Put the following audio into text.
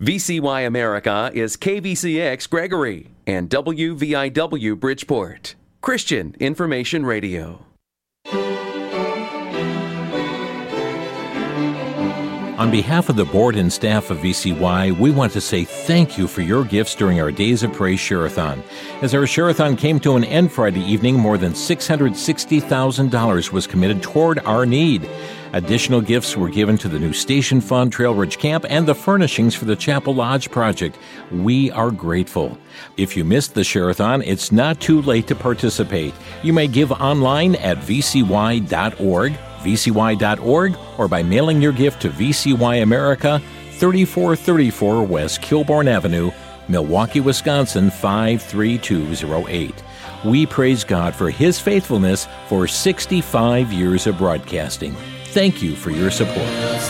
VCY America is KVCX Gregory and WVIW Bridgeport. Christian Information Radio. On behalf of the board and staff of VCY, we want to say thank you for your gifts during our Days of Praise Share-a-thon. As our Share-a-thon came to an end Friday evening, more than $660,000 was committed toward our need. Additional gifts were given to the new station fund, Trail Ridge Camp, and the furnishings for the Chapel Lodge project. We are grateful. If you missed the Share-a-thon, it's not too late to participate. You may give online at vcy.org, vcy.org, or by mailing your gift to VCY America, 3434 West Kilbourne Avenue, Milwaukee, Wisconsin, 53208. We praise God for His faithfulness for 65 years of broadcasting. Thank you for your support.